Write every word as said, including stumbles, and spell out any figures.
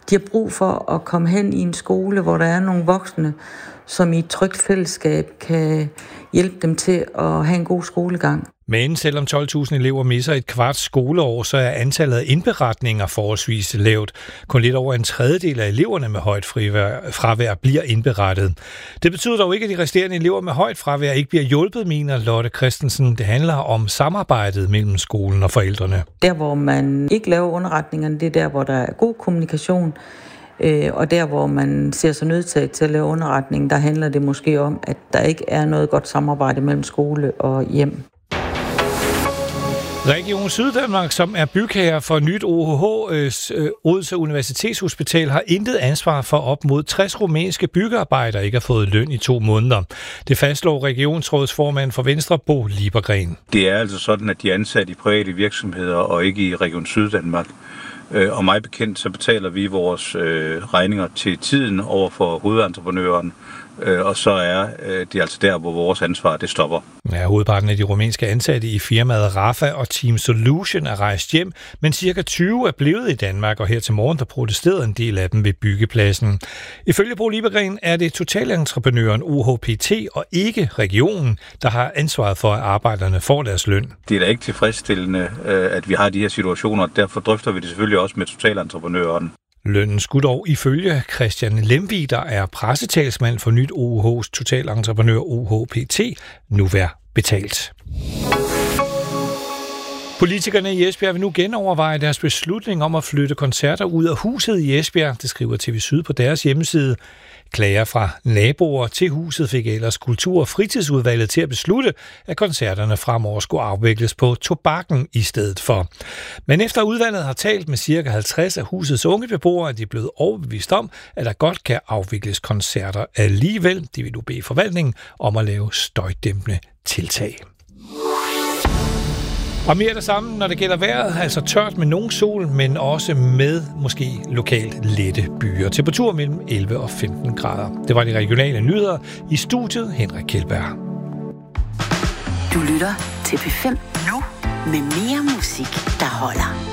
De har brug for at komme hen i en skole, hvor der er nogle voksne, som i et trygt fællesskab kan hjælpe dem til at have en god skolegang. Men selvom tolv tusind elever misser et kvart skoleår, så er antallet af indberetninger forholdsvis lavt. Kun lidt over en tredjedel af eleverne med højt fravær bliver indberettet. Det betyder dog ikke, at de resterende elever med højt fravær ikke bliver hjulpet, mener Lotte Christensen. Det handler om samarbejdet mellem skolen og forældrene. Der, hvor man ikke laver underretningerne, det er der, hvor der er god kommunikation. Og der, hvor man ser sig nødt til at lave underretning, der handler det måske om, at der ikke er noget godt samarbejde mellem skole og hjem. Region Syddanmark, som er bygherre for nyt O H H, Odense Universitetshospital, har intet ansvar for op mod tres rumænske byggearbejdere ikke har fået løn i to måneder. Det fastslår regionsrådsformand for Venstre, Bo Liebergren. Det er altså sådan, at de er ansat i private virksomheder og ikke i Region Syddanmark. Og mig bekendt, så betaler vi vores øh, regninger til tiden over for hovedentreprenøren, øh, og så er øh, det altså der, hvor vores ansvar det stopper. Ja, hovedparten af de rumænske ansatte i firmaet Rafa og Team Solution er rejst hjem, men cirka tyve er blevet i Danmark, og her til morgen der protesterede en del af dem ved byggepladsen. Ifølge Bo Liebergren er det totalentreprenøren O H P T og ikke regionen, der har ansvaret for, at arbejderne får deres løn. Det er da ikke tilfredsstillende, at vi har de her situationer, og derfor drøfter vi det selvfølgelig også med totalentreprenøren. Lønnen skulle dog ifølge Christian Lemvig, der er pressetalsmand for nyt O H H's totalentreprenør O H P T, nu være betalt. Politikerne i Esbjerg vil nu genoverveje deres beslutning om at flytte koncerter ud af huset i Esbjerg, det skriver T V Syd på deres hjemmeside. Klager fra naboer til huset fik ellers Kultur- og Fritidsudvalget til at beslutte, at koncerterne fremover skulle afvikles på Tobakken i stedet for. Men efter udvalget har talt med cirka halvtreds af husets unge beboere, er de blevet overbevist om, at der godt kan afvikles koncerter alligevel. De vil nu bede forvaltningen om at lave støjdæmpende tiltag. Og mere det samme, når det gælder vejret, altså tørt med nogen sol, men også med måske lokalt lette byer. Temperatur mellem elleve og femten grader. Det var de regionale nyheder. I studiet Henrik Kjeldberg. Du lytter til P fem nu med mere musik, der holder.